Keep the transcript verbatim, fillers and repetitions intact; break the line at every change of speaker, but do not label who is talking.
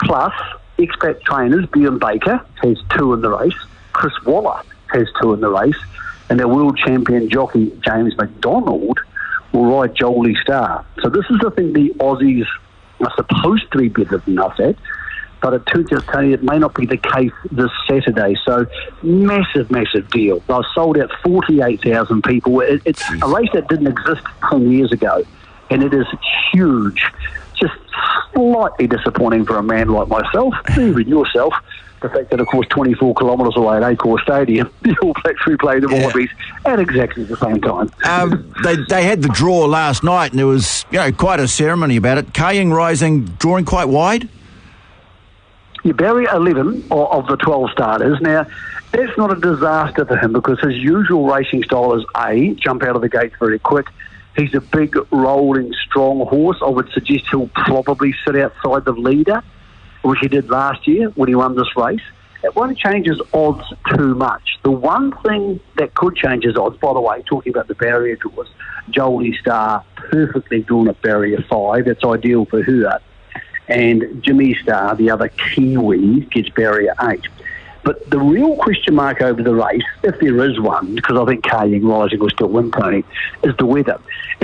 Plus, expat trainers, Bjorn Baker has two in the race. Chris Waller has two in the race. And our world champion jockey, James McDonald, will ride Jolie Star. So this is the thing the Aussies are supposed to be better than us at. But it turns out, Tony, it may not be the case this Saturday. So massive, massive deal. They've sold out forty-eight thousand people. It, it's Jeez. a race that didn't exist ten years ago. And it is huge. Just slightly disappointing for a man like myself, even yourself. The fact that, of course, twenty-four kilometres away at Accor Stadium, the All Blacks replay the Wallabies yeah. at exactly the same time.
Um, they they had the draw last night, and there was you know quite a ceremony about it. Kaying Rising drawing quite wide.
You bury eleven of the twelve starters. Now, that's not a disaster for him because his usual racing style is A, jump out of the gates very quick. He's a big, rolling, strong horse. I would suggest he'll probably sit outside the leader, which he did last year when he won this race. It won't change his odds too much. The one thing that could change his odds, by the way, talking about the barrier draws, Jolie Star, perfectly drawn at barrier five. It's ideal for her. And Jimmy Star, the other Kiwi, gets barrier eight. But the real question mark over the race, if there is one, because I think Kaying Rising will still win, Tony, is the weather.